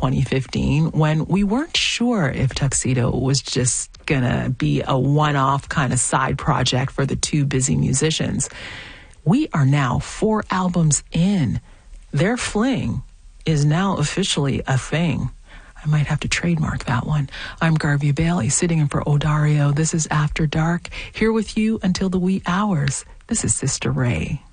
2015 when we weren't sure if Tuxedo was just going to be a one-off kind of side project for the two busy musicians. We are now 4 albums in. Their fling is now officially a thing. I might have to trademark that one. I'm Garvey Bailey, sitting in for Odario. This is After Dark, here with you until the wee hours. This is Sister Ray.